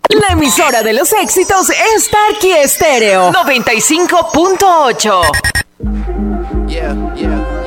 La emisora de los éxitos es Tarqui Estéreo 95.8. Yeah, yeah.